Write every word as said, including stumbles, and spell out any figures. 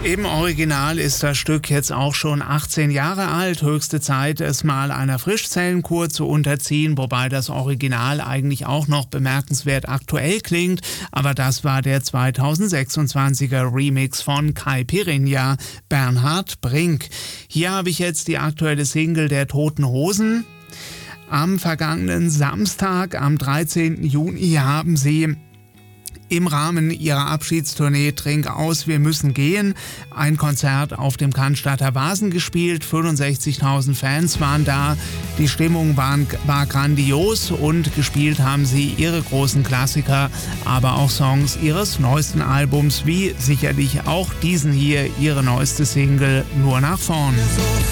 Im Original ist das Stück jetzt auch schon achtzehn Jahre alt. Höchste Zeit, es mal einer Frischzellenkur zu unterziehen, wobei das Original eigentlich auch noch bemerkenswert aktuell klingt. Aber das war der zweitausendsechsundzwanziger Remix von Kai Pirinha, Bernhard Brink. Hier habe ich jetzt die aktuelle Single der Toten Hosen. Am vergangenen Samstag, am dreizehnten Juni, haben sie im Rahmen ihrer Abschiedstournee Trink aus, wir müssen gehen ein Konzert auf dem Cannstatter Wasen gespielt. fünfundsechzigtausend Fans waren da. Die Stimmung war, war grandios und gespielt haben sie ihre großen Klassiker, aber auch Songs ihres neuesten Albums, wie sicherlich auch diesen hier, ihre neueste Single Nur nach vorn.